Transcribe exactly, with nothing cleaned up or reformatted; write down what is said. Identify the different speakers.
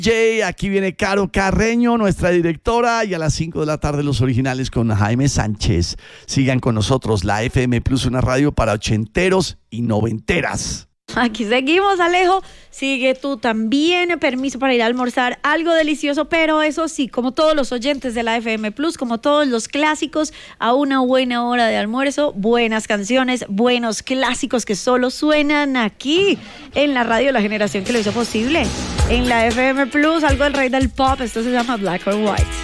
Speaker 1: Jay, aquí viene Caro Carreño, nuestra directora, y a las cinco de la tarde los originales con Jaime Sánchez. Sigan con nosotros, la F M Plus, una radio para ochenteros y noventeras.
Speaker 2: Aquí seguimos, Alejo. Sigue tú también. Permiso para ir a almorzar algo delicioso, pero eso sí, como todos los oyentes de la F M Plus, como todos los clásicos, a una buena hora de almuerzo, buenas canciones, buenos clásicos que solo suenan aquí en la radio, la generación que lo hizo posible. En la F M Plus, algo del rey del pop, esto se llama Black or White.